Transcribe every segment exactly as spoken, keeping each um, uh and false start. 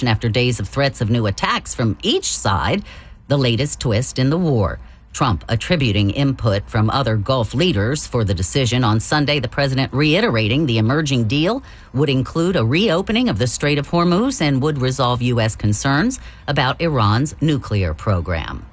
escalation after days of threats of new attacks from each side, the latest twist in the war. Trump attributing input from other Gulf leaders for the decision on Sunday, the president reiterating the emerging deal would include a reopening of the Strait of Hormuz and would resolve U S concerns about Iran's nuclear program.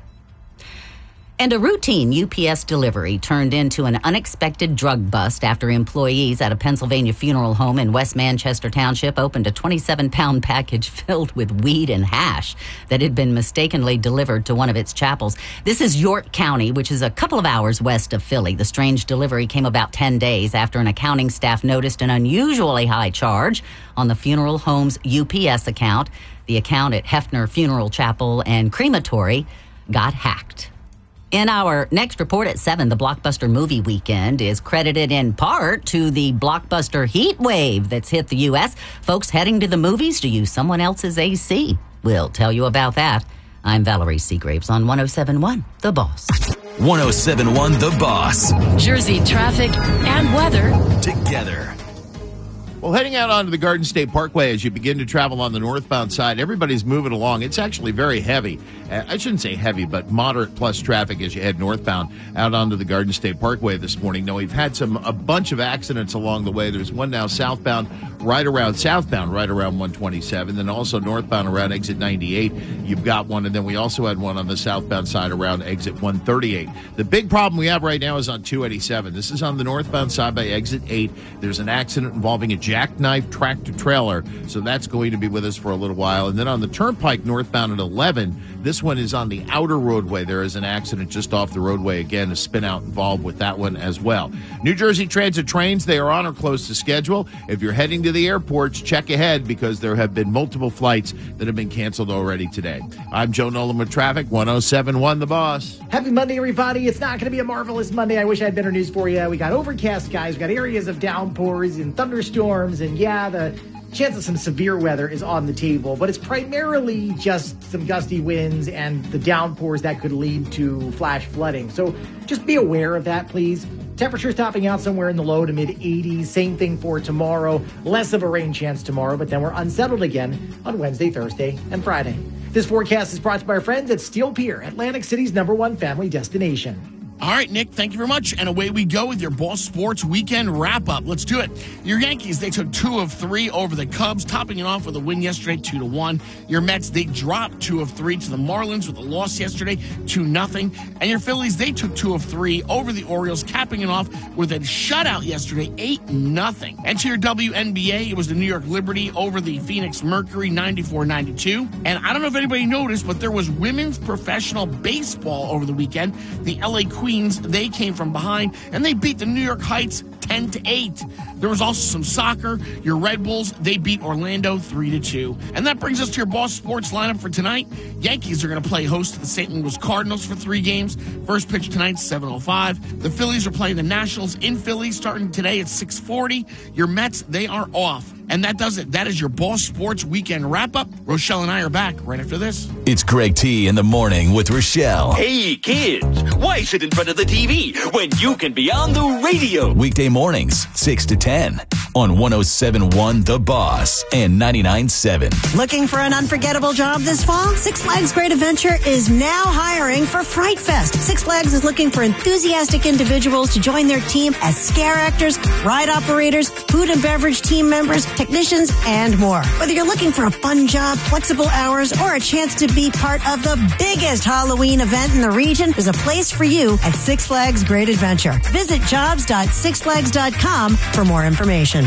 And a routine U P S delivery turned into an unexpected drug bust after employees at a Pennsylvania funeral home in West Manchester Township opened a twenty-seven pound package filled with weed and hash that had been mistakenly delivered to one of its chapels. This is York County, which is a couple of hours west of Philly. The strange delivery came about ten days after an accounting staff noticed an unusually high charge on the funeral home's U P S account. The account at Hefner Funeral Chapel and Crematory got hacked. In our next report at seven, the blockbuster movie weekend is credited in part to the blockbuster heat wave that's hit the U S. Folks heading to the movies to use someone else's A C. We'll tell you about that. I'm Valerie Seagraves on one oh seven point one The Boss. one oh seven point one The Boss. Jersey traffic and weather together. Well, heading out onto the Garden State Parkway as you begin to travel on the northbound side, everybody's moving along. It's actually very heavy. Uh, I shouldn't say heavy, but moderate plus traffic as you head northbound out onto the Garden State Parkway this morning. Now, we've had some a bunch of accidents along the way. There's one now southbound, right around southbound, right around one twenty-seven. Then also northbound around exit ninety-eight. You've got one, and then we also had one on the southbound side around exit one thirty-eight. The big problem we have right now is on two eighty-seven. This is on the northbound side by exit eight. There's an accident involving a jackknife tractor trailer, so that's going to be with us for a little while. And then on the turnpike northbound at eleven, this one is on the outer roadway. There is an accident just off the roadway. Again, a spin out involved with that one as well. New Jersey Transit trains, they are on or close to schedule. If you're heading to the airports, check ahead because there have been multiple flights that have been canceled already today. I'm Joe Nolan with traffic, one oh seven point one The Boss. Happy Monday, everybody. It's not going to be a marvelous Monday. I wish I had better news for you. We got overcast skies. We got areas of downpours and thunderstorms. And yeah, the chance of some severe weather is on the table, but it's primarily just some gusty winds and the downpours that could lead to flash flooding. So just be aware of that, please. Temperatures topping out somewhere in the low to mid eighties. Same thing for tomorrow. Less of a rain chance tomorrow, but then we're unsettled again on Wednesday, Thursday, and Friday. This forecast is brought to you by our friends at Steel Pier, Atlantic City's number one family destination. All right, Nick, thank you very much. And away we go with your Boss Sports Weekend wrap-up. Let's do it. Your Yankees, they took two of three over the Cubs, topping it off with a win yesterday, two to one. Your Mets, they dropped two of three to the Marlins with a loss yesterday, two nothing. And your Phillies, they took two of three over the Orioles, capping it off with a shutout yesterday, eight nothing. And to your W N B A, it was the New York Liberty over the Phoenix Mercury, ninety-four ninety-two. And I don't know if anybody noticed, but there was women's professional baseball over the weekend. The L A Queens, they came from behind, and they beat the New York Heights ten to eight. There was also some soccer. Your Red Bulls, they beat Orlando three to two. And that brings us to your Boss Sports lineup for tonight. Yankees are going to play host to the Saint Louis Cardinals for three games. First pitch tonight, seven oh five. The Phillies are playing the Nationals in Philly starting today at six forty. Your Mets, they are off. And that does it. That is your Boss Sports Weekend wrap-up. Rochelle and I are back right after this. It's Greg T in the morning with Rochelle. Hey, kids, why sit in front of the T V when you can be on the radio? Weekday mornings, six to ten on one oh seven point one The Boss and ninety-nine point seven. Looking for an unforgettable job this fall? Six Flags Great Adventure is now hiring for Fright Fest. Six Flags is looking for enthusiastic individuals to join their team as scare actors, ride operators, food and beverage team members, technicians, and more. Whether you're looking for a fun job, flexible hours, or a chance to be part of the biggest Halloween event in the region, there's a place for you at Six Flags Great Adventure. Visit jobs dot six flags dot com for more information.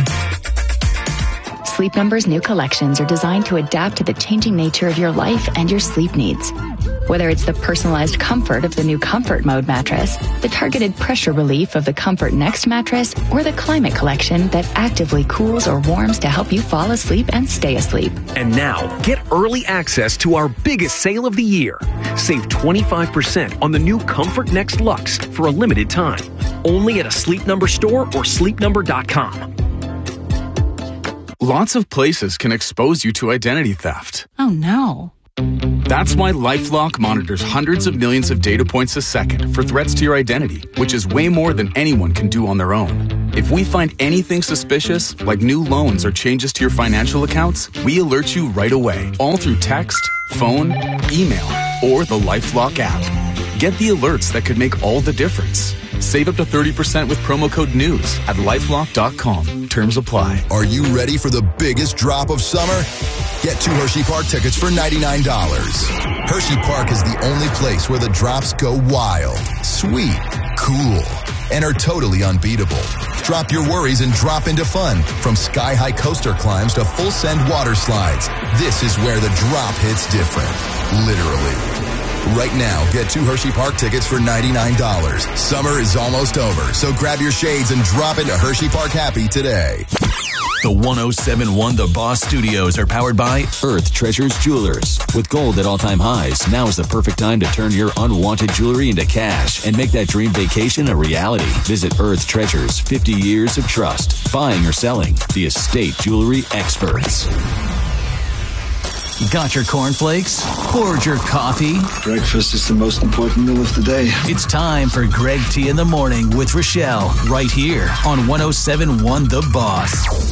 Sleep Number's new collections are designed to adapt to the changing nature of your life and your sleep needs. Whether it's the personalized comfort of the new Comfort Mode mattress, the targeted pressure relief of the Comfort Next mattress, or the Climate Collection that actively cools or warms to help you fall asleep and stay asleep. And now, get early access to our biggest sale of the year. Save twenty-five percent on the new Comfort Next Luxe for a limited time. Only at a Sleep Number store or sleep number dot com. Lots of places can expose you to identity theft. Oh, no. That's why LifeLock monitors hundreds of millions of data points a second for threats to your identity, which is way more than anyone can do on their own. If we find anything suspicious, like new loans or changes to your financial accounts, we alert you right away, all through text, phone, email, or the LifeLock app. Get the alerts that could make all the difference. Save up to thirty percent with promo code NEWS at lifelock dot com. Terms apply. Are you ready for the biggest drop of summer? Get two Hershey Park tickets for ninety-nine dollars. Hershey Park is the only place where the drops go wild, sweet, cool, and are totally unbeatable. Drop your worries and drop into fun. From sky-high coaster climbs to full-send water slides, this is where the drop hits different. Literally. Right now, get two Hershey Park tickets for ninety-nine dollars. Summer is almost over, so grab your shades and drop into Hershey Park Happy today. The one oh seven point one The Boss Studios are powered by Earth Treasures Jewelers. With gold at all-time highs, now is the perfect time to turn your unwanted jewelry into cash and make that dream vacation a reality. Visit Earth Treasures, fifty years of trust. Buying or selling, the estate jewelry experts. Got your cornflakes? Poured your coffee? Breakfast is the most important meal of the day. It's time for Greg T in the Morning with Rochelle, right here on one oh seven point one The Boss.